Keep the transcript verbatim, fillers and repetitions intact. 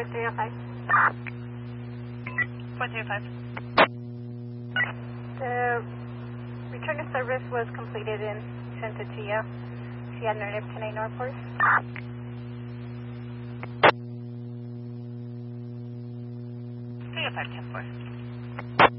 four three oh five. four three oh five. The return of service was completed in Santa Tia. She had narrative ten eight Northport. three oh five ten four.